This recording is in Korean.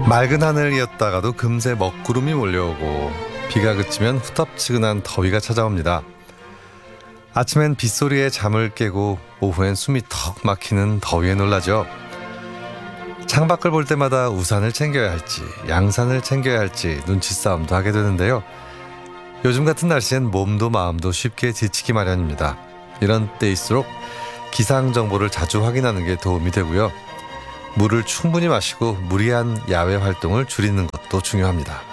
맑은 하늘이었다가도 금세 먹구름이 몰려오고 비가 그치면 후텁지근한 더위가 찾아옵니다. 아침엔 빗소리에 잠을 깨고 오후엔 숨이 턱 막히는 더위에 놀라죠. 창밖을 볼 때마다 우산을 챙겨야 할지 양산을 챙겨야 할지 눈치 싸움도 하게 되는데요. 요즘 같은 날씨엔 몸도 마음도 쉽게 지치기 마련입니다. 이런 때일수록 기상 정보를 자주 확인하는 게 도움이 되고요. 물을 충분히 마시고 무리한 야외 활동을 줄이는 것도 중요합니다.